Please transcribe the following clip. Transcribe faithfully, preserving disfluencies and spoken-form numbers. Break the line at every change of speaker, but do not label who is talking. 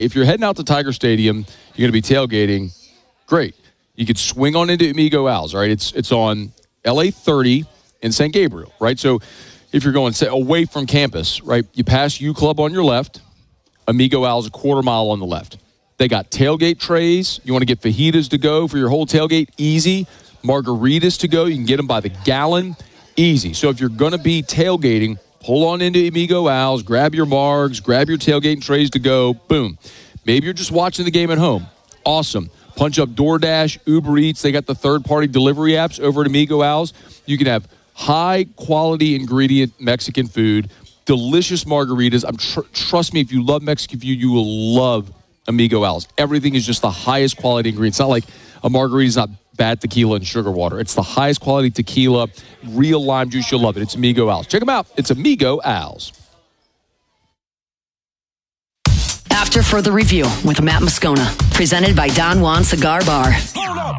If you're heading out to Tiger Stadium, you're going to be tailgating, great. You could swing on into Amigo Al's, right? It's it's on L A thirty in Saint Gabriel, right? So if you're going say, away from campus, right, you pass U Club on your left, Amigo Al's a quarter mile on the left. They got tailgate trays. You want to get fajitas to go for your whole tailgate? Easy. Margaritas to go. You can get them by the gallon. Easy. So if you're going to be tailgating, pull on into Amigo Al's, grab your margs, grab your tailgating trays to go. Boom. Maybe you're just watching the game at home. Awesome. Punch up DoorDash, Uber Eats. They got the third-party delivery apps over at Amigo Al's. You can have high-quality ingredient Mexican food, delicious margaritas. I'm tr- trust me, if you love Mexican food, you will love Amigo Al's. Everything is just the highest quality ingredient. It's not like a margarita is not bad tequila and sugar water. It's the highest quality tequila, real lime juice. You'll love it. It's Amigo Al's. Check them out. It's Amigo Al's.
After Further Review with Matt Moscona, presented by Don Juan Cigar Bar.